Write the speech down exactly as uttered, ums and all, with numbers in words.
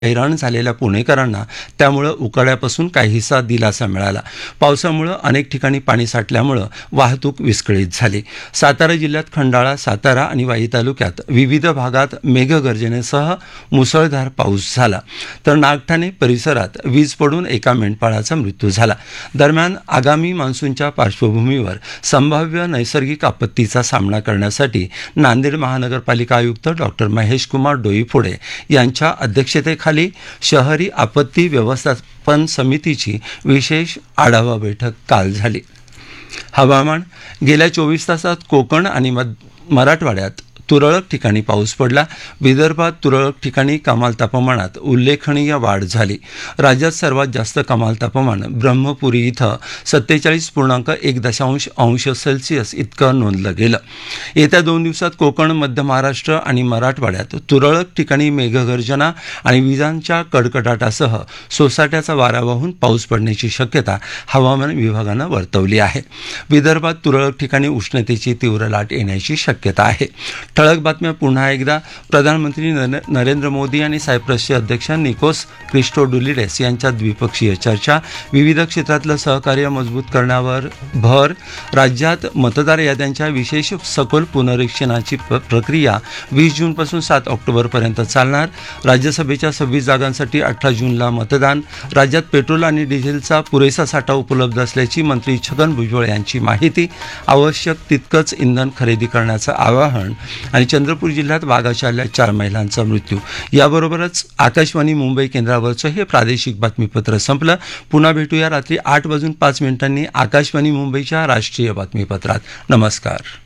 हैराण झालेल्या पुणेकरांना त्यामुळं उकाड्यापासून काहीसा दिलासा मिळाला. पावसामुळं अनेक ठिकाणी पाणी साठल्यामुळं वाहतूक विस्कळीत झाली. सातारा जिल्ह्यात खंडाळा, सातारा आणि वाई तालुक्यात विविध भागात मेघगर्जनेसह मुसळधार पाऊस झाला, तर नागठाणे परिसरात वीज पडून एका मेंढपाळाचा मृत्यू झाला. दरम्यान आगामी मान्सूनच्या पार्श्वभूमीवर संभाव्य नैसर्गिक आपत्तीचा सामना करण्यासाठी नांदेड महानगरपालिका आयुक्त डॉक्टर महेश कुमार डोईफोडे यांच्या अध्यक्षतेखाली शहरी आपत्ती व्यवस्थापन समितीची विशेष आढावा बैठक काल झाली. हवामान. गेल्या चोवीस तासात कोकण आणि मराठवाड्यात तुरळक ठिकाणी पाऊस पडला. विदर्भात तुरळक ठिकाणी कमाल तापमानात उल्लेखनीय वाढ झाली. राज्यात सर्वात जास्त कमाल तापमान ब्रह्मपुरी इथं सत्तेचाळीस पूर्णांक एक दशांश अंश सेल्सिअस इतकं नोंदलं गेलं. येत्या दोन दिवसात कोकण, मध्य महाराष्ट्र आणि मराठवाड्यात तुरळक ठिकाणी मेघगर्जना आणि विजांच्या कडकडाटासह सोसाट्याचा वारा वाहून पाऊस पडण्याची शक्यता हवामान विभागानं वर्तवली आहे. विदर्भात तुरळक ठिकाणी उष्णतेची तीव्र लाट येण्याची शक्यता आहे. ठळक बातम्या पुन्हा एकदा. प्रधानमंत्री नरेंद्र मोदी आणि सायप्रसचे अध्यक्ष निकोस क्रिस्टोडुलिडेस यांच्यात द्विपक्षीय चर्चा. विविध क्षेत्रातलं सहकार्य मजबूत करण्यावर भर. राज्यात मतदार याद्यांच्या विशेष सखोल पुनरीक्षणाची प्रक्रिया वीस जूनपासून सात ऑक्टोबरपर्यंत चालणार. राज्यसभेच्या सव्वीस जागांसाठी अठरा जूनला मतदान. राज्यात पेट्रोल आणि डिझेलचा पुरेसा साठा उपलब्ध असल्याची मंत्री छगन भुजबळ यांची माहिती. आवश्यक तितकंच इंधन खरेदी करण्याचं आवाहन. आणि चंद्रपूर जिल्ह्यात वाघाच्या हल्ल्यात चार महिलांचा मृत्यू. याबरोबरच आकाशवाणी मुंबई केंद्रावरचं हे प्रादेशिक बातमीपत्र संपलं. पुन्हा भेटूया रात्री आठ वाजून पाच मिनिटांनी आकाशवाणी मुंबईच्या राष्ट्रीय बातमीपत्रात. नमस्कार.